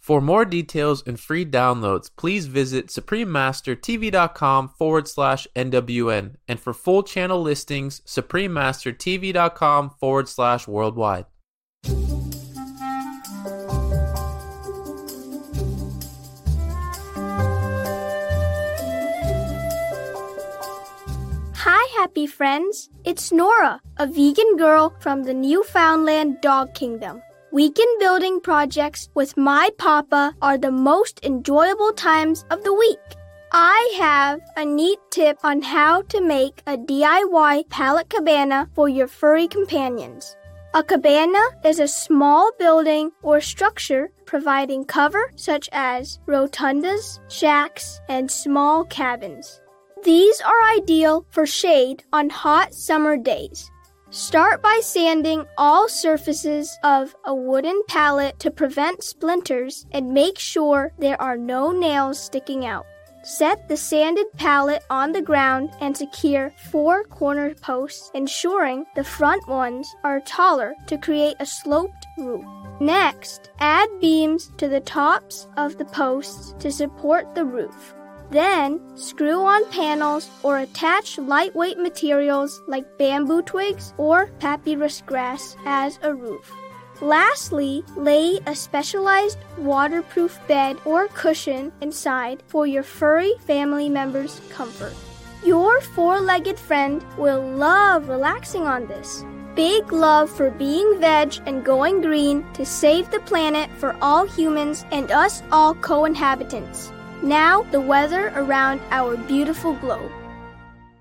For more details and free downloads, please visit suprememastertv.com/NWN. And for full channel listings, suprememastertv.com/worldwide. Hi, happy friends. It's Nora, a vegan girl from the Newfoundland Dog Kingdom. Weekend building projects with my papa are the most enjoyable times of the week. I have a neat tip on how to make a DIY pallet cabana for your furry companions. A cabana is a small building or structure providing cover such as rotundas, shacks, and small cabins. These are ideal for shade on hot summer days. Start by sanding all surfaces of a wooden pallet to prevent splinters and make sure there are no nails sticking out. Set the sanded pallet on the ground and secure 4 corner posts, ensuring the front ones are taller to create a sloped roof. Next, add beams to the tops of the posts to support the roof. Then, screw on panels or attach lightweight materials like bamboo twigs or papyrus grass as a roof. Lastly, lay a specialized waterproof bed or cushion inside for your furry family members' comfort. Your 4-legged friend will love relaxing on this. Big love for being veg and going green to save the planet for all humans and us all co-inhabitants. Now, the weather around our beautiful globe.